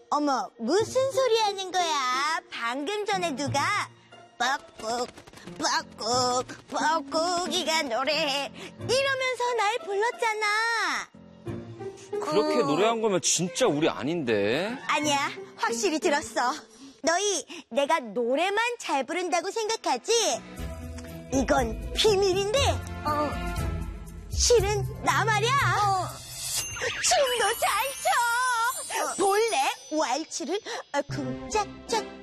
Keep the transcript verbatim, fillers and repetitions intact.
어머, 무슨 소리 하는 거야? 방금 전에 누가 뻑꾹 뻑꾹 뻑꾹이가 노래해 이러면서 날 불렀잖아. 그렇게 어... 노래한 거면 진짜 우리 아닌데? 아니야, 확실히 들었어. 너희 내가 노래만 잘 부른다고 생각하지? 이건 비밀인데 어. 실은 나 말이야. 어. 춤도 잘 춰. 어. 볼래? 왈츠를 쿵짝짝